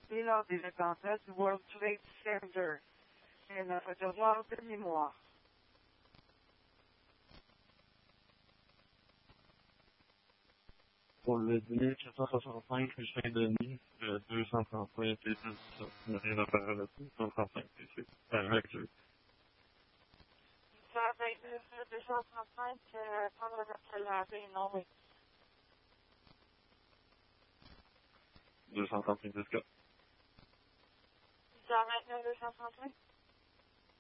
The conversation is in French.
pilote des attentats du World Trade Center et notre devoir de mémoire. Pour le 2465 rue Saint-Denis, 235 et 17. Il n'y a rien à faire avec 235 c'est avec eux. 129 235, prendre notre lavé, non oui. 235 129 235.